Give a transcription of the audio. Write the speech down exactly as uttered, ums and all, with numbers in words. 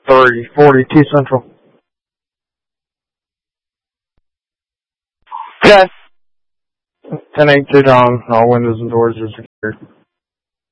three forty-two Central. Okay. ten eighty-two Dawn. All windows and doors are secured.